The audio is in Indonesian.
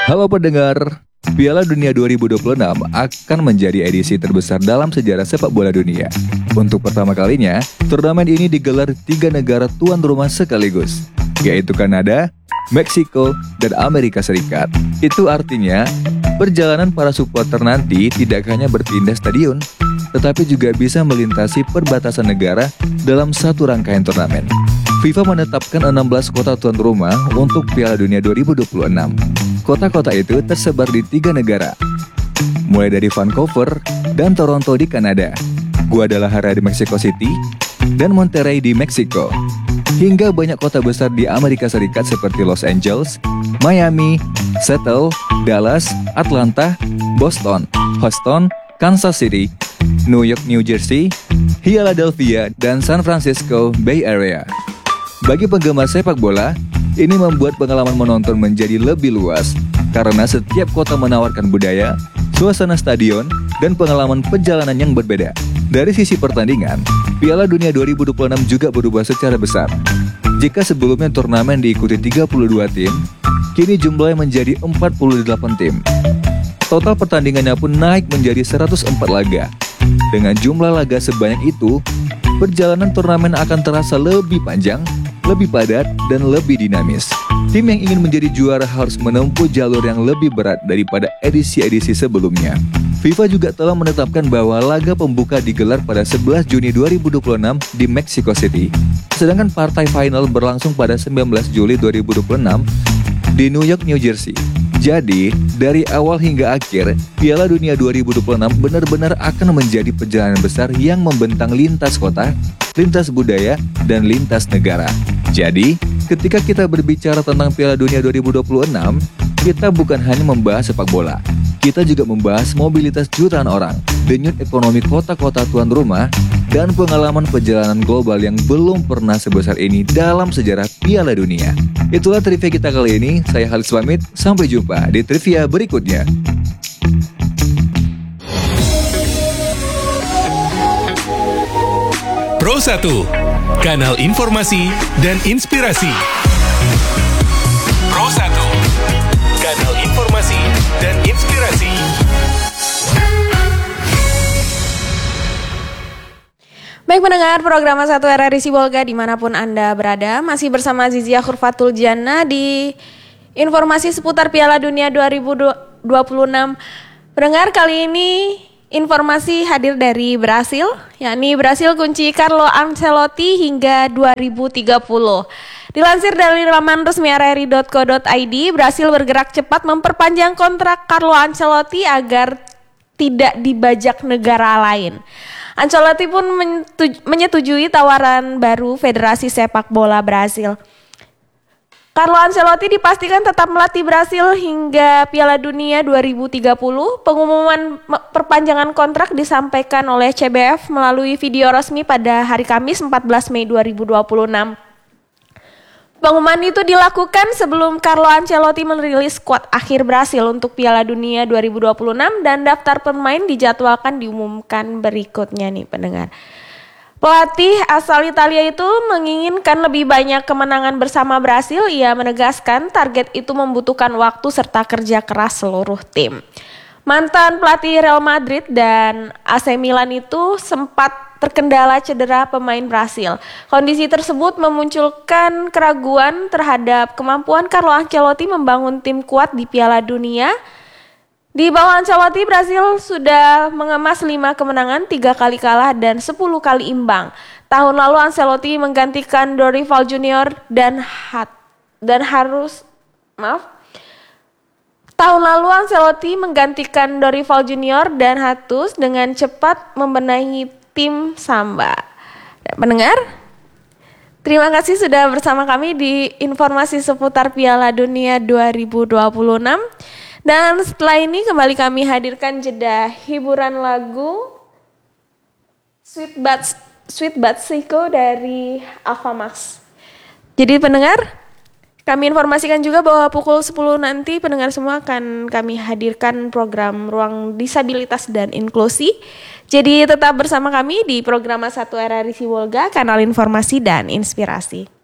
Halo pendengar, Piala Dunia 2026 akan menjadi edisi terbesar dalam sejarah sepak bola dunia. Untuk pertama kalinya, turnamen ini digelar 3 negara tuan rumah sekaligus, yaitu Kanada, Meksiko, dan Amerika Serikat. Itu artinya, perjalanan para supporter nanti tidak hanya berpindah stadion, tetapi juga bisa melintasi perbatasan negara dalam satu rangkaian turnamen. FIFA menetapkan 16 kota tuan rumah untuk Piala Dunia 2026. Kota-kota itu tersebar di 3 negara, mulai dari Vancouver dan Toronto di Kanada, Guadalajara di Mexico City, dan Monterrey di Meksiko. Hingga banyak kota besar di Amerika Serikat seperti Los Angeles, Miami, Seattle, Dallas, Atlanta, Boston, Houston, Kansas City, New York, New Jersey, Philadelphia, dan San Francisco Bay Area. Bagi penggemar sepak bola, ini membuat pengalaman menonton menjadi lebih luas karena setiap kota menawarkan budaya, suasana stadion, dan pengalaman perjalanan yang berbeda. Dari sisi pertandingan, Piala Dunia 2026 juga berubah secara besar. Jika sebelumnya turnamen diikuti 32 tim, kini jumlahnya menjadi 48 tim. Total pertandingannya pun naik menjadi 104 laga. Dengan jumlah laga sebanyak itu, perjalanan turnamen akan terasa lebih panjang, lebih padat, dan lebih dinamis. Tim yang ingin menjadi juara harus menempuh jalur yang lebih berat daripada edisi-edisi sebelumnya. FIFA juga telah menetapkan bahwa laga pembuka digelar pada 11 Juni 2026 di Mexico City. Sedangkan partai final berlangsung pada 19 Juli 2026 di New York, New Jersey. Jadi, dari awal hingga akhir, Piala Dunia 2026 benar-benar akan menjadi perjalanan besar yang membentang lintas kota, lintas budaya, dan lintas negara. Jadi, ketika kita berbicara tentang Piala Dunia 2026, kita bukan hanya membahas sepak bola. Kita juga membahas mobilitas jutaan orang, denyut ekonomi kota-kota tuan rumah, dan pengalaman perjalanan global yang belum pernah sebesar ini dalam sejarah Piala Dunia. Itulah trivia kita kali ini. Saya Halis pamit, sampai jumpa di trivia berikutnya. Pro 1, kanal informasi dan inspirasi. Pro 1, kanal informasi dan inspirasi. Baik pendengar, program 1 RRI Sibolga dimanapun Anda berada, masih bersama Zizia Khurfatul Jannah di informasi seputar Piala Dunia 2026. Pendengar, kali ini informasi hadir dari Brasil, yakni Brasil kunci Carlo Ancelotti hingga 2030. Dilansir dari laman resmi rri.co.id, Brasil bergerak cepat memperpanjang kontrak Carlo Ancelotti agar tidak dibajak negara lain. Ancelotti pun menyetujui tawaran baru Federasi Sepak Bola Brasil. Carlo Ancelotti dipastikan tetap melatih Brasil hingga Piala Dunia 2030. Pengumuman perpanjangan kontrak disampaikan oleh CBF melalui video resmi pada hari Kamis 14 Mei 2026. Pengumuman itu dilakukan sebelum Carlo Ancelotti merilis skuad akhir Brasil untuk Piala Dunia 2026 dan daftar pemain dijadwalkan diumumkan berikutnya nih pendengar. Pelatih asal Italia itu menginginkan lebih banyak kemenangan bersama Brasil. Ia menegaskan target itu membutuhkan waktu serta kerja keras seluruh tim. Mantan pelatih Real Madrid dan AC Milan itu sempat terkendala cedera pemain Brasil. Kondisi tersebut memunculkan keraguan terhadap kemampuan Carlo Ancelotti membangun tim kuat di Piala Dunia. Di bawah Ancelotti, Brasil sudah mengemas 5 kemenangan, 3 kali kalah dan 10 kali imbang. Tahun lalu Ancelotti menggantikan Dorival Junior Tahun lalu Ancelotti menggantikan Dorival Junior dan Hatus dengan cepat membenahi tim Samba. Pendengar, terima kasih sudah bersama kami di informasi seputar Piala Dunia 2026. Dan setelah ini kembali kami hadirkan jeda hiburan lagu Sweet But Psycho dari Alphamax. Jadi pendengar, kami informasikan juga bahwa pukul 10 nanti pendengar semua akan kami hadirkan program Ruang Disabilitas dan Inklusi. Jadi tetap bersama kami di program 1 RRI Sibolga, kanal informasi dan inspirasi.